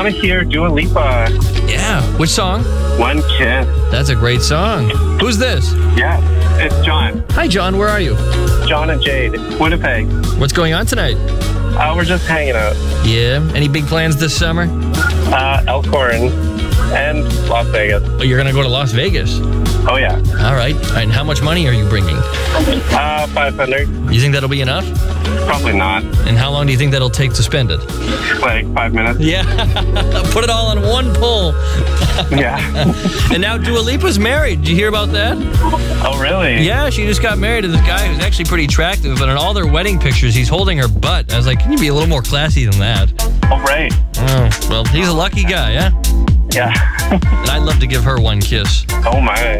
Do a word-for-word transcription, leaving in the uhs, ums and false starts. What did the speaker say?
want to hear Dua Lipa. Yeah. Which song? One Kiss. That's a great song. Who's this? Yeah, it's John. Hi, John. Where are you? John and Jade, Winnipeg. What's going on tonight? Uh, we're just hanging out. Yeah. Any big plans this summer? Uh, Elkhorn and Las Vegas. Oh, you're going to go to Las Vegas. Oh, yeah. All right. All right. And how much money are you bringing? Uh, five hundred. You think that'll be enough? Probably not. And how long do you think that'll take to spend it? Like five minutes. Yeah. Put it all in one pull. Yeah. And now Dua Lipa's married. Did you hear about that? Oh, really? Yeah, she just got married to this guy who's actually pretty attractive, but in all their wedding pictures, he's holding her butt. I was like, can you be a little more classy than that? Oh, right. Oh, well, he's a lucky guy, yeah? Yeah. And I'd love to give her one kiss. Oh, my.